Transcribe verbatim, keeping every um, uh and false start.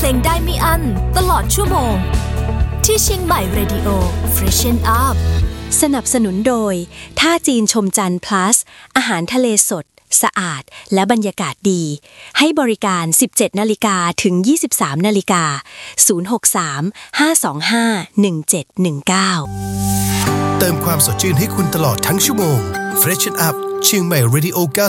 เพลงได้ไม่อั้นตลอดชั่วโมงที่เชียงใหม่ Radio Freshen Up สนับสนุนโดยท่าจีนชมจันทร์ plus อาหารทะเลสดสะอาดและบรรยากาศดีให้บริการ สิบเจ็ดนาฬิกา ถึง ยี่สิบสามนาฬิกา ศูนย์ หก สาม ห้า สอง ห้า หนึ่ง เจ็ด หนึ่ง เก้าเติมความสดชื่นให้คุณตลอดทั้งชั่วโมง Freshen Up เชียงใหม่ Radio เก้า